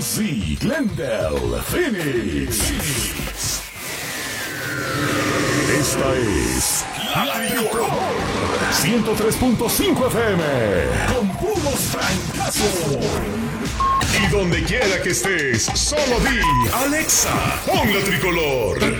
Sí, Glendale, Phoenix. Esta es La Tricolor 103.5 FM con puros francazos. Y donde quiera que estés, solo di Alexa, pon La Tricolor.